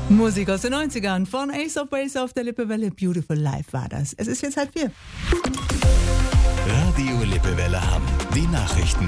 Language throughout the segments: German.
Musik aus den 90ern von Ace of Base auf der Lippewelle. Beautiful Life war das. Es ist jetzt 3:30. Radio Lippewelle Hamm. Die Nachrichten.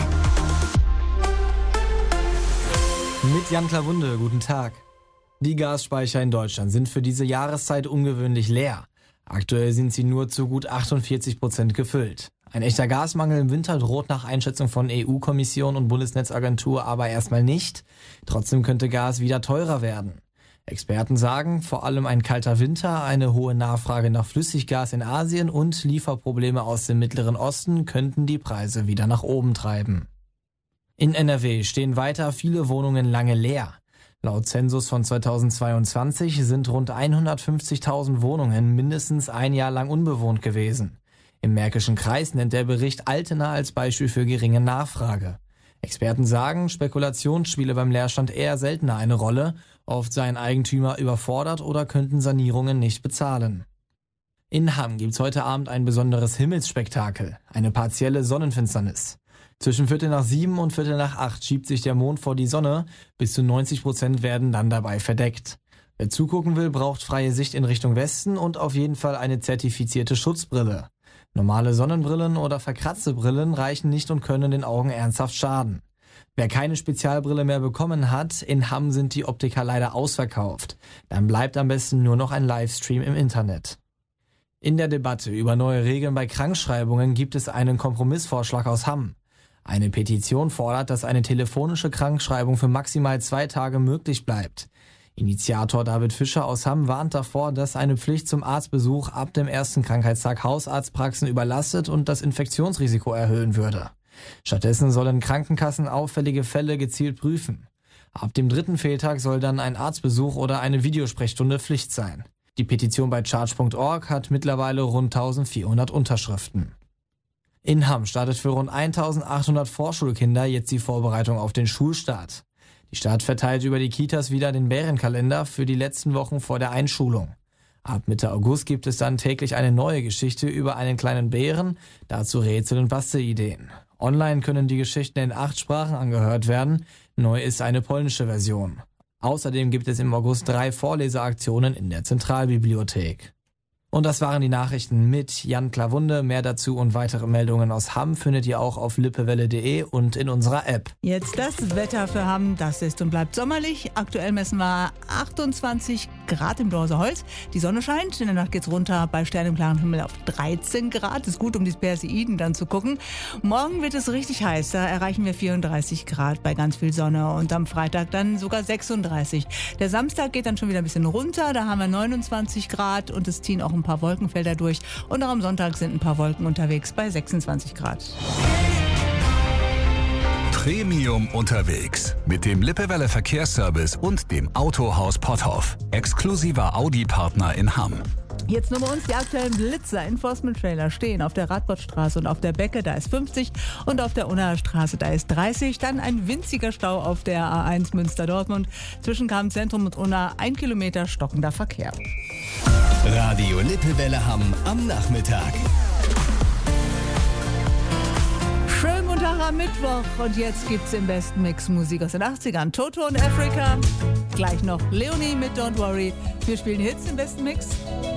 Mit Jan Klawunde, guten Tag. Die Gasspeicher in Deutschland sind für diese Jahreszeit ungewöhnlich leer. Aktuell sind sie nur zu gut 48% gefüllt. Ein echter Gasmangel im Winter droht nach Einschätzung von EU-Kommission und Bundesnetzagentur aber erstmal nicht. Trotzdem könnte Gas wieder teurer werden. Experten sagen, vor allem ein kalter Winter, eine hohe Nachfrage nach Flüssiggas in Asien und Lieferprobleme aus dem Mittleren Osten könnten die Preise wieder nach oben treiben. In NRW stehen weiter viele Wohnungen lange leer. Laut Zensus von 2022 sind rund 150.000 Wohnungen mindestens ein Jahr lang unbewohnt gewesen. Im Märkischen Kreis nennt der Bericht Altena als Beispiel für geringe Nachfrage. Experten sagen, Spekulation spiele beim Leerstand eher seltener eine Rolle. Oft seien Eigentümer überfordert oder könnten Sanierungen nicht bezahlen. In Hamm gibt's heute Abend ein besonderes Himmelsspektakel, eine partielle Sonnenfinsternis. Zwischen 7:15 und 7:45 schiebt sich der Mond vor die Sonne, bis zu 90% werden dann dabei verdeckt. Wer zugucken will, braucht freie Sicht in Richtung Westen und auf jeden Fall eine zertifizierte Schutzbrille. Normale Sonnenbrillen oder verkratzte Brillen reichen nicht und können den Augen ernsthaft schaden. Wer keine Spezialbrille mehr bekommen hat, in Hamm sind die Optiker leider ausverkauft. Dann bleibt am besten nur noch ein Livestream im Internet. In der Debatte über neue Regeln bei Krankschreibungen gibt es einen Kompromissvorschlag aus Hamm. Eine Petition fordert, dass eine telefonische Krankschreibung für maximal 2 Tage möglich bleibt. Initiator David Fischer aus Hamm warnt davor, dass eine Pflicht zum Arztbesuch ab dem ersten Krankheitstag Hausarztpraxen überlastet und das Infektionsrisiko erhöhen würde. Stattdessen sollen Krankenkassen auffällige Fälle gezielt prüfen. Ab dem 3. Fehltag soll dann ein Arztbesuch oder eine Videosprechstunde Pflicht sein. Die Petition bei charge.org hat mittlerweile rund 1400 Unterschriften. In Hamm startet für rund 1800 Vorschulkinder jetzt die Vorbereitung auf den Schulstart. Die Stadt verteilt über die Kitas wieder den Bärenkalender für die letzten Wochen vor der Einschulung. Ab Mitte August gibt es dann täglich eine neue Geschichte über einen kleinen Bären, dazu Rätsel und Bastelideen. Online können die Geschichten in 8 Sprachen angehört werden, neu ist eine polnische Version. Außerdem gibt es im August 3 Vorleseaktionen in der Zentralbibliothek. Und das waren die Nachrichten mit Jan Klawunde. Mehr dazu und weitere Meldungen aus Hamm findet ihr auch auf lippewelle.de und in unserer App. Jetzt das Wetter für Hamm. Das ist und bleibt sommerlich. Aktuell messen wir 28 Grad im Dorser Holz. Die Sonne scheint. In der Nacht geht's runter bei sternenklaren Himmel auf 13 Grad. Ist gut, um die Perseiden dann zu gucken. Morgen wird es richtig heiß. Da erreichen wir 34 Grad bei ganz viel Sonne. Und am Freitag dann sogar 36. Der Samstag geht dann schon wieder ein bisschen runter. Da haben wir 29 Grad und es ziehen auch ein paar Wolkenfelder durch. Und auch am Sonntag sind ein paar Wolken unterwegs bei 26 Grad. Premium unterwegs mit dem Lippewelle Verkehrsservice und dem Autohaus Potthoff. Exklusiver Audi-Partner in Hamm. Jetzt nur bei uns die aktuellen Blitzer. Enforcement-Trailer stehen auf der Radbottstraße und auf der Becke, da ist 50 und auf der Unnaer Straße, da ist 30. Dann ein winziger Stau auf der A1 Münster-Dortmund. Zwischen Kamp-Zentrum und Unna 1 Kilometer stockender Verkehr. Radio Lippewelle Hamm am Nachmittag. Schönen guten Tag am Mittwoch und jetzt gibt's im besten Mix Musik aus den 80ern. Toto und Africa, gleich noch Leonie mit Don't Worry. Wir spielen Hits im besten Mix.